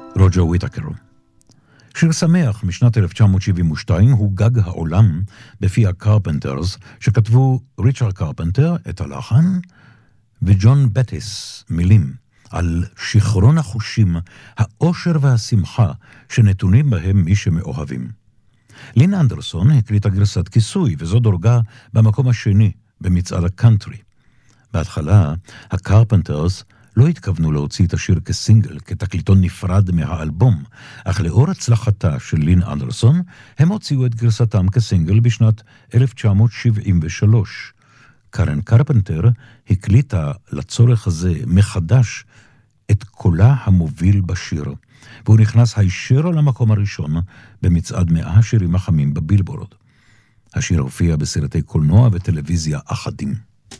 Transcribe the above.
רוג'ר וויטקר. שיר שמח משנת 1972 הוא גג העולם בפי הקרפנטרס, שכתבו ריצ'רד קרפנטר את הלחן וג'ון בטיס מילים, על שכרון החושים, האושר והשמחה שנתונים בהם מי שמאוהבים. לין אנדרסון הקליטה גרסת כיסוי, וזו דורגה במקום השני במצעד הקאנטרי. בהתחלה, הקרפנטרס לא התכוונו להוציא את השיר כסינגל, כתקליטון נפרד מהאלבום, אך לאור הצלחתה של לין אנדרסון, הם הוציאו את גרסתם כסינגל בשנת 1973. קרן קרפנטר הקליטה לצורך הזה מחדש את קולה המוביל בשיר, והוא נכנס הישר למקום הראשון במצעד 100 השירים החמים בבילבורד. השיר הופיע בסרטי קולנוע וטלוויזיה אחדים.